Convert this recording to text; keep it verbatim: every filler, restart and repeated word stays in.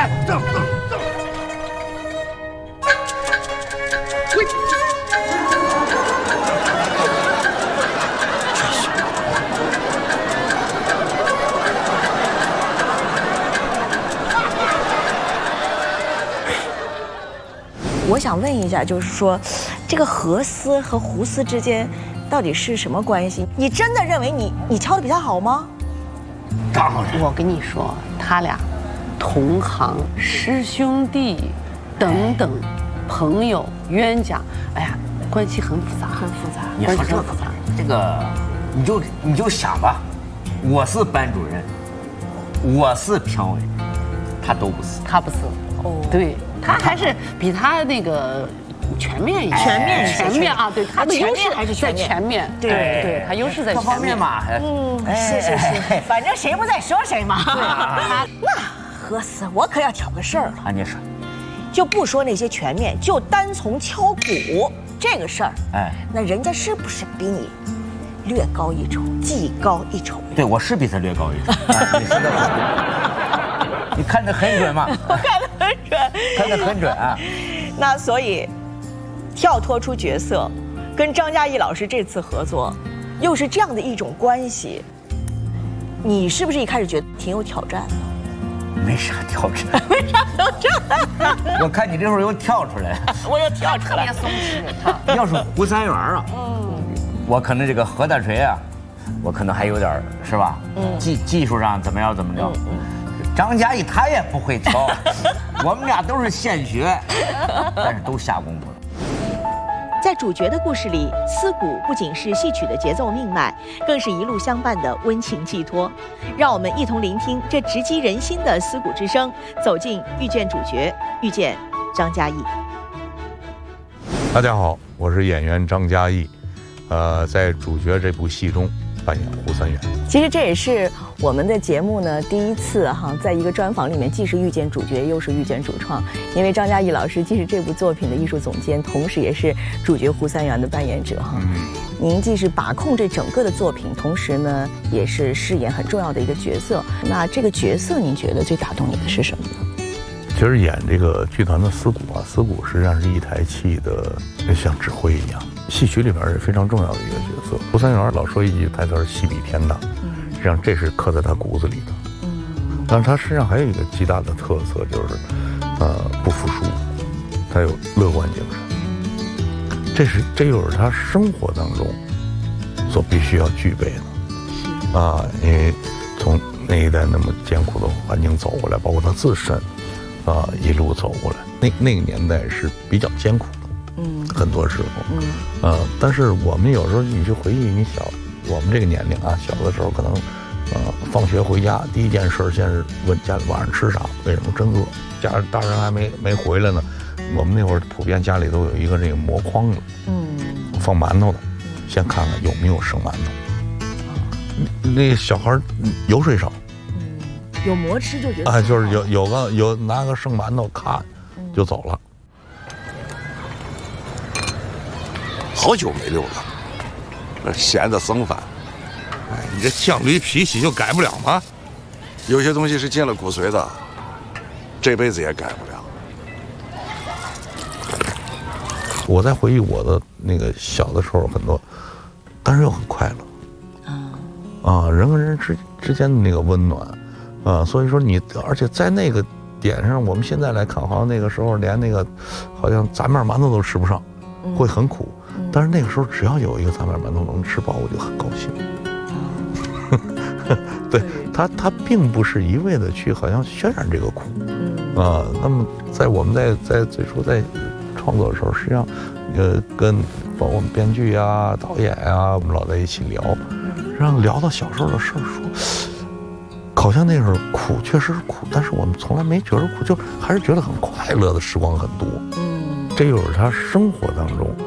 站，走走走。喂。 我想问一下，就是说，这个何思和胡思之间到底是什么关系？你真的认为你你敲的比他好吗？ 当然， 我跟你说，他俩同行、师兄弟等等，朋友、冤家，哎呀，关系很复杂，很复杂。 你说这个，这个，你就你就想吧，我是班主任，我是评委，他都不是， 他不是。哦，对。他还是比他那个全面一些， 全面全面啊，对，他的优势还是在全面，对对，他优势在各方面嘛。 嗯，是是是，反正谁不在说谁嘛。那何思，我可要挑个事儿了啊！你说， 就不说那些全面，就单从敲鼓这个事儿，哎，那人家是不是比你略高一筹，技高一筹？ 对，我是比他略高一筹。你是的。你看得很准嘛？ 我看得很准， 看得很准啊。 那所以，跳脱出角色，跟张嘉译老师这次合作，又是这样的一种关系，你是不是一开始觉得挺有挑战的？ 没啥挑战， 没啥挑战。 我看你这会儿又跳出来， 我又跳出来， 特别松弛。 要是胡三元啊，嗯，我可能这个何大锤啊，我可能还有点是吧？嗯，技技术上怎么样怎么着？嗯。张嘉译他也不会挑，我们俩都是现学，但是都下功夫了。 在主角的故事里，思鼓不仅是戏曲的节奏命脉，更是一路相伴的温情寄托。让我们一同聆听这直击人心的思鼓之声，走进遇见主角，遇见张嘉译。 大家好，我是演员张嘉译，呃，在主角这部戏中扮演胡三元。 其实这也是我们的节目呢第一次哈，在一个专访里面，既是遇见主角，又是遇见主创。因为张嘉译老师既是这部作品的艺术总监，同时也是主角胡三元的扮演者哈。嗯、您既是把控这整个的作品，同时呢也是饰演很重要的一个角色。那这个角色，您觉得最打动你的是什么呢？ 其实演这个剧团的思鼓啊，思鼓实际上是一台戏的，像指挥一样，戏曲里边是非常重要的一个角色。胡三元老说一句台词：“戏比天大。”实际上这是刻在他骨子里的。嗯，但是他身上还有一个极大的特色，就是，呃，不服输，他有乐观精神。这是这又是他生活当中所必须要具备的。啊，因为从那一代那么艰苦的环境走过来，包括他自身。啊，一路走过来，那那个年代是比较艰苦的，嗯，很多时候，嗯，呃，但是我们有时候你去回忆，你小我们这个年龄啊，小的时候可能，呃，放学回家第一件事先是问家里晚上吃啥，为什么真饿，家大人还没没回来呢，我们那会儿普遍家里都有一个这个箩筐子，嗯，放馒头的，先看看有没有生馒头，那小孩油水少。 有馍吃就觉得啊，就是有有个有拿个生馒头看，就走了。 好久没溜了，那闲的生烦。 哎，你这犟驴脾气就改不了吗？ 有些东西是进了骨髓的，这辈子也改不了。 我在回忆我的那个小的时候，很多，但是又很快乐。啊啊，人跟人之之间的那个温暖。啊，所以说你，而且在那个点上，我们现在来看，好像那个时候连那个，好像杂面馒头都吃不上，会很苦。嗯、但是那个时候，只要有一个杂面馒头能吃饱，我就很高兴。嗯、对他，他并不是一味的去好像渲染这个苦。嗯、啊，那么在我们在在最初在创作的时候，实际上，呃，跟包括我们编剧呀、导演呀，我们老在一起聊，让聊到小时候的事儿说。好像那时候苦确实是苦，但是我们从来没觉得苦，就还是觉得很快乐的时光很多。嗯，这又是他生活当中